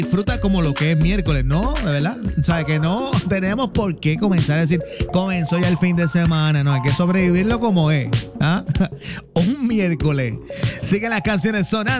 disfruta como lo que es miércoles, ¿no? De verdad. O sea, que no tenemos por qué comenzar a decir, comenzó ya el fin de semana. No, hay que sobrevivirlo como es. ¿Ah? Un miércoles. Siguen las canciones sonando.